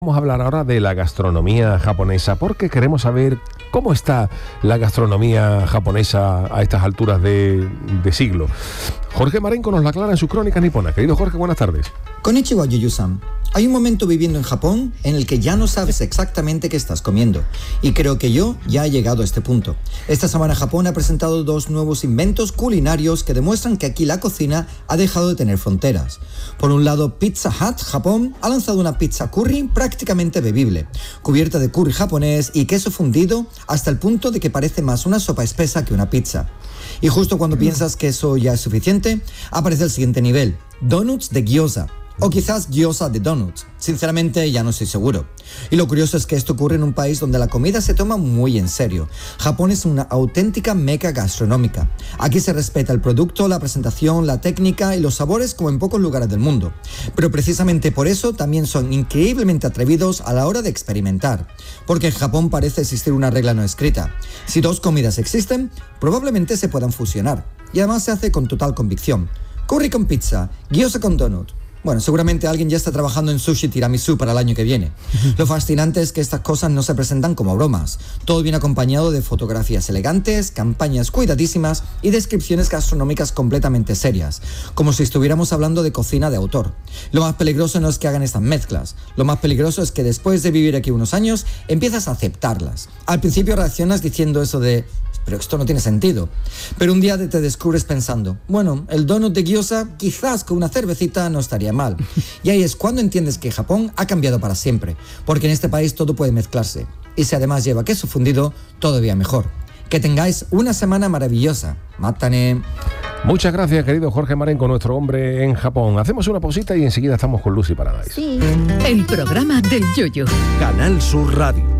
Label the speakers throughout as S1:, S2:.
S1: Vamos a hablar ahora de la gastronomía japonesa, porque queremos saber cómo está la gastronomía japonesa a estas alturas de siglo. Jorge Marenco nos la aclara en su crónica nipona. Querido Jorge, buenas tardes.
S2: Konnichiwa, Yuyu-san. Hay un momento viviendo en Japón en el que ya no sabes exactamente qué estás comiendo. Y creo que yo ya he llegado a este punto. Esta semana Japón ha presentado 2 nuevos inventos culinarios que demuestran que aquí la cocina ha dejado de tener fronteras. Por un lado, Pizza Hut, Japón, ha lanzado una pizza curry prácticamente bebible, cubierta de curry japonés y queso fundido hasta el punto de que parece más una sopa espesa que una pizza. Y justo cuando piensas que eso ya es suficiente, aparece el siguiente nivel: donuts de gyoza. O quizás gyoza de donuts. Sinceramente ya no estoy seguro. Y lo curioso es que esto ocurre en un país donde la comida se toma muy en serio. Japón es una auténtica meca gastronómica. Aquí se respeta el producto, la presentación, la técnica y los sabores como en pocos lugares del mundo. Pero precisamente por eso también son increíblemente atrevidos a la hora de experimentar. Porque en Japón parece existir una regla no escrita. Si 2 comidas existen, probablemente se puedan fusionar. Y además se hace con total convicción. Curry con pizza, gyoza con donut. Bueno, seguramente alguien ya está trabajando en sushi tiramisú para el año que viene. Lo fascinante es que estas cosas no se presentan como bromas. Todo viene acompañado de fotografías elegantes, campañas cuidadísimas y descripciones gastronómicas completamente serias, como si estuviéramos hablando de cocina de autor. Lo más peligroso no es que hagan estas mezclas. Lo más peligroso es que después de vivir aquí unos años, empiezas a aceptarlas. Al principio reaccionas diciendo eso de: pero esto no tiene sentido. Pero un día te descubres pensando: bueno, el donut de gyoza quizás con una cervecita no estaría mal. Y ahí es cuando entiendes que Japón ha cambiado para siempre, porque en este país todo puede mezclarse. Y si además lleva queso fundido, todavía mejor. Que tengáis una semana maravillosa. Mátane.
S1: Muchas gracias, querido Jorge Marenco, nuestro hombre en Japón. Hacemos una pausita y enseguida estamos con Lucy Paradise.
S3: Sí. El programa del Yoyo.
S4: Canal Sur Radio.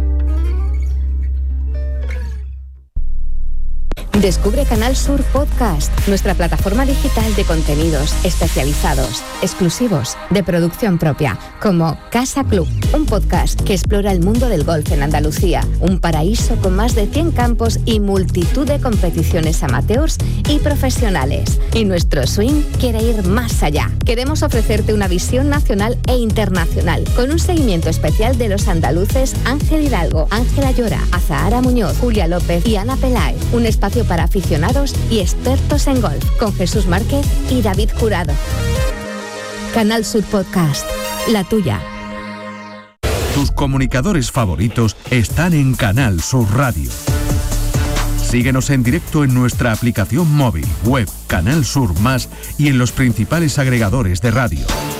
S5: Descubre Canal Sur Podcast, nuestra plataforma digital de contenidos especializados, exclusivos, de producción propia, como Casa Club, un podcast que explora el mundo del golf en Andalucía, un paraíso con más de 100 campos y multitud de competiciones amateurs y profesionales. Y nuestro swing quiere ir más allá. Queremos ofrecerte una visión nacional e internacional, con un seguimiento especial de los andaluces Ángel Hidalgo, Ángela Llora, Azahara Muñoz, Julia López y Ana Peláez. Un espacio para aficionados y expertos en golf, con Jesús Márquez y David Jurado. Canal Sur Podcast, la tuya.
S4: Tus comunicadores favoritos están en Canal Sur Radio. Síguenos en directo en nuestra aplicación móvil, web, Canal Sur Más y en los principales agregadores de radio.